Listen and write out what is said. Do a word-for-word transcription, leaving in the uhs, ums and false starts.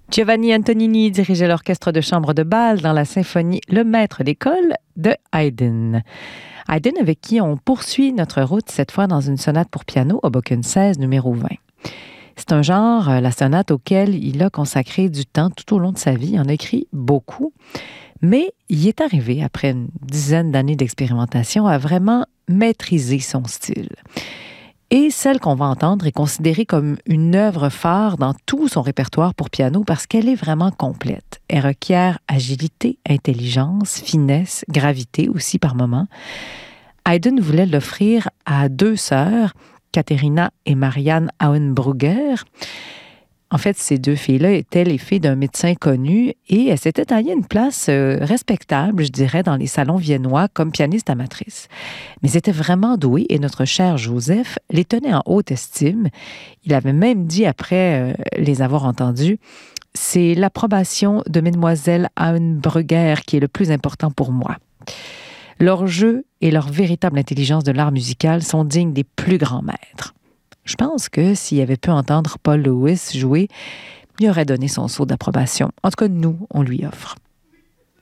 Giovanni Antonini dirigeait l'orchestre de chambre de Bâle dans la symphonie Le Maître d'école de Haydn. Haydn avec qui on poursuit notre route cette fois dans une sonate pour piano, Hoboken seize, numéro vingt. C'est un genre, la sonate, auquel il a consacré du temps tout au long de sa vie. Il en a écrit beaucoup, mais il est arrivé, après une dizaine d'années d'expérimentation, à vraiment maîtriser son style. Et celle qu'on va entendre est considérée comme une œuvre phare dans tout son répertoire pour piano parce qu'elle est vraiment complète. Elle requiert agilité, intelligence, finesse, gravité aussi par moments. Haydn voulait l'offrir à deux sœurs, Katharina et Marianne Auenbrugger. En fait, ces deux filles-là étaient les filles d'un médecin connu et elles s'étaient taillées une place euh, respectable, je dirais, dans les salons viennois comme pianistes amatrices. Mais elles étaient vraiment douées et notre cher Joseph les tenait en haute estime. Il avait même dit, après euh, les avoir entendues, « C'est l'approbation de Mesdemoiselles Auenbrugger qui est le plus important pour moi. » Leur jeu et leur véritable intelligence de l'art musical sont dignes des plus grands maîtres. Je pense que s'il avait pu entendre Paul Lewis jouer, il aurait donné son sceau d'approbation. En tout cas, nous, on lui offre.